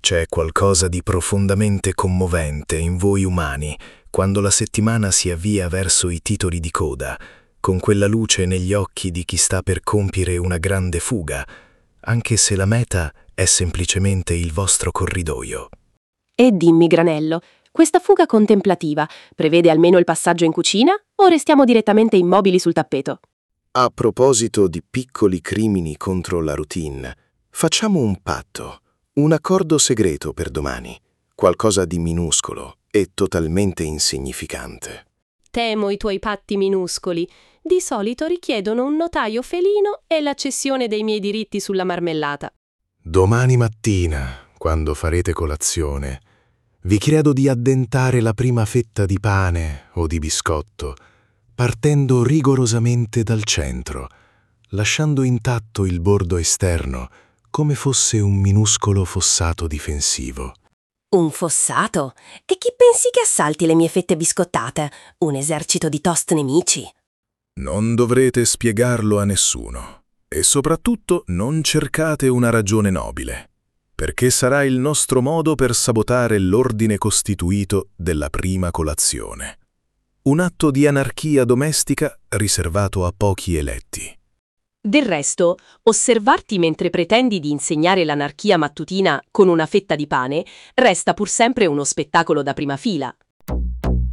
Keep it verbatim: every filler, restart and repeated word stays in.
C'è qualcosa di profondamente commovente in voi umani quando la settimana si avvia verso i titoli di coda, con quella luce negli occhi di chi sta per compiere una grande fuga, anche se la meta è semplicemente il vostro corridoio. E dimmi, Granello, questa fuga contemplativa prevede almeno il passaggio in cucina o restiamo direttamente immobili sul tappeto? A proposito di piccoli crimini contro la routine, facciamo un patto, un accordo segreto per domani, qualcosa di minuscolo e totalmente insignificante. Temo i tuoi patti minuscoli. Di solito richiedono un notaio felino e la cessione dei miei diritti sulla marmellata. Domani mattina, quando farete colazione, vi chiedo di addentare la prima fetta di pane o di biscotto, partendo rigorosamente dal centro, lasciando intatto il bordo esterno, come fosse un minuscolo fossato difensivo. Un fossato? E chi pensi che assalti le mie fette biscottate? Un esercito di toast nemici? Non dovrete spiegarlo a nessuno. E soprattutto non cercate una ragione nobile, perché sarà il nostro modo per sabotare l'ordine costituito della prima colazione. Un atto di anarchia domestica riservato a pochi eletti. Del resto, osservarti mentre pretendi di insegnare l'anarchia mattutina con una fetta di pane resta pur sempre uno spettacolo da prima fila.